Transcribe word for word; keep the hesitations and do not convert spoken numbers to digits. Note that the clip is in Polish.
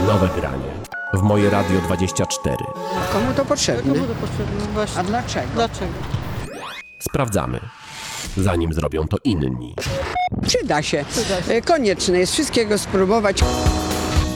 Nowe granie. W Moje Radio dwadzieścia cztery. Komu to potrzebne? Komu to potrzebne? Właśnie. A dlaczego? Dlaczego? Sprawdzamy, zanim zrobią to inni. Przyda się. Przyda się. Konieczne jest wszystkiego spróbować.